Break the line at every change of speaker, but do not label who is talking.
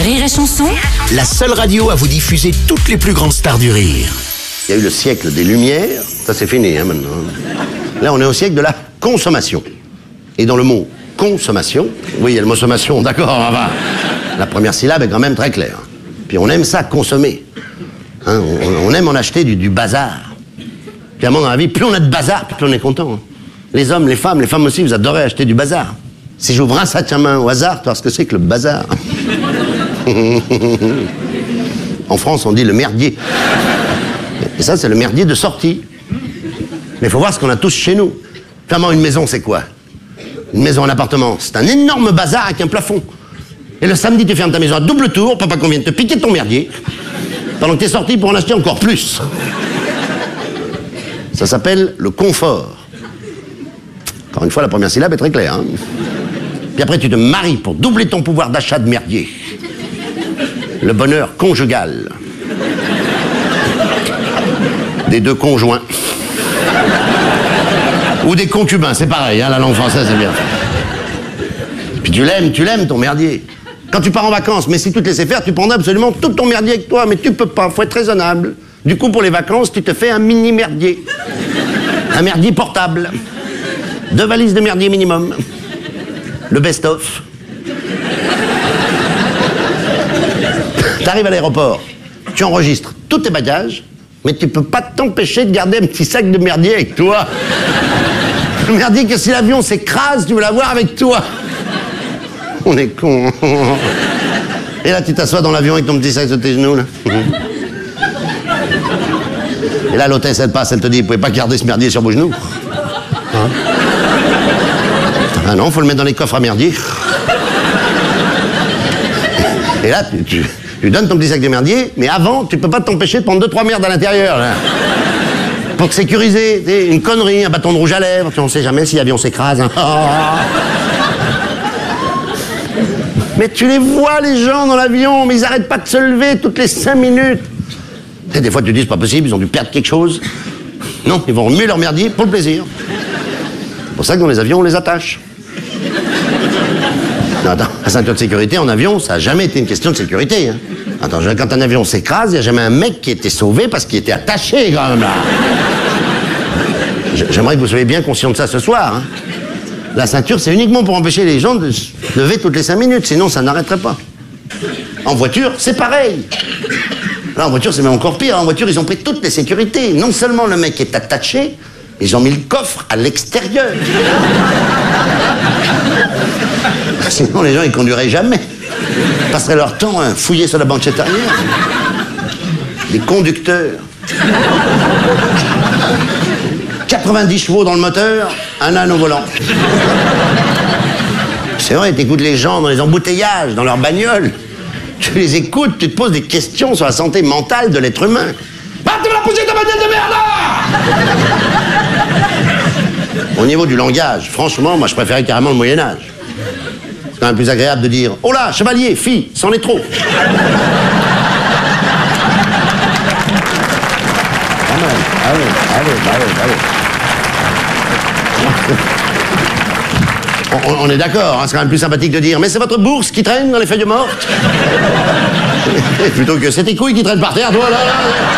Rire et Chanson,
La seule radio à vous diffuser toutes les plus grandes stars du rire.
Il y a eu le siècle des Lumières, ça c'est fini maintenant. Là on est au siècle de la consommation. Et dans le mot consommation, oui il y a le mot sommation, d'accord, la première syllabe est quand même très claire. Puis on aime ça, consommer. Hein, on aime en acheter du bazar. Clairement dans la vie, plus on a de bazar, plus on est content. Hein. Les hommes, les femmes aussi, vous adorez acheter du bazar. Si j'ouvre un sac à main au hasard, tu vois ce que c'est que le bazar. En France, on dit le merdier. Et ça, c'est le merdier de sortie. Mais il faut voir ce qu'on a tous chez nous. Clairement, une maison, c'est quoi? Une maison, un appartement, c'est un énorme bazar avec un plafond. Et le samedi, tu fermes ta maison à double tour, papa qu'on vienne te piquer ton merdier, pendant que tu es sorti pour en acheter encore plus. Ça s'appelle le confort. Encore une fois, la première syllabe est très claire. Hein. Puis après, tu te maries pour doubler ton pouvoir d'achat de merdier. Le bonheur conjugal. Des deux conjoints. Ou des concubins, c'est pareil, hein, la langue française, c'est bien. Puis tu l'aimes ton merdier. Quand tu pars en vacances, mais si tu te laissais faire, tu prendrais absolument tout ton merdier avec toi, mais tu peux pas, faut être raisonnable. Du coup, pour les vacances, tu te fais un mini merdier. Un merdier portable. 2 valises de merdier minimum. Le best-of. T'arrives à l'aéroport, tu enregistres tous tes bagages, mais tu peux pas t'empêcher de garder un petit sac de merdier avec toi. Le merdier que si l'avion s'écrase, tu veux l'avoir avec toi. On est cons. Et là, tu t'assois dans l'avion avec ton petit sac sur tes genoux, là. Et là, l'hôtesse, elle passe, elle te dit, vous pouvez pas garder ce merdier sur vos genoux. Hein? Ah non, faut le mettre dans les coffres à merdier. Et là, tu donnes ton petit sac de merdier, mais avant, tu peux pas t'empêcher de prendre 2-3 merdes à l'intérieur, là. Pour te sécuriser, une connerie, un bâton de rouge à lèvres, on sait jamais si l'avion s'écrase. Hein. Mais tu les vois, les gens dans l'avion, mais ils arrêtent pas de se lever toutes les 5 minutes. Et des fois, tu te dis, c'est pas possible, ils ont dû perdre quelque chose. Non, ils vont remuer leur merdier pour le plaisir. C'est pour ça que dans les avions, on les attache. Non, attends, la ceinture de sécurité en avion, ça n'a jamais été une question de sécurité. Hein. Attends, quand un avion s'écrase, il n'y a jamais un mec qui a été sauvé parce qu'il était attaché, quand même, là. J'aimerais que vous soyez bien conscient de ça ce soir. Hein. La ceinture, c'est uniquement pour empêcher les gens de se lever toutes les 5 minutes, sinon ça n'arrêterait pas. En voiture, c'est pareil. Là, en voiture, c'est même encore pire. En voiture, ils ont pris toutes les sécurités. Non seulement le mec est attaché, ils ont mis le coffre à l'extérieur. Sinon, les gens, ils conduiraient jamais. Ils passeraient leur temps à fouiller sur la banquette arrière. Les conducteurs. 90 chevaux dans le moteur, un âne au volant. C'est vrai, t'écoutes les gens dans les embouteillages, dans leurs bagnoles. Tu les écoutes, tu te poses des questions sur la santé mentale de l'être humain. Bah, tu vas la pousser ta bagnole de merde, là! Au niveau du langage, franchement, moi, je préférais carrément le Moyen-Âge. C'est quand même plus agréable de dire « Oh là, chevalier, fille, c'en est trop !» On est d'accord, hein, c'est quand même plus sympathique de dire « Mais c'est votre bourse qui traîne dans les feuilles mortes ?» Plutôt que « C'est tes couilles qui traînent par terre, toi, là, là. »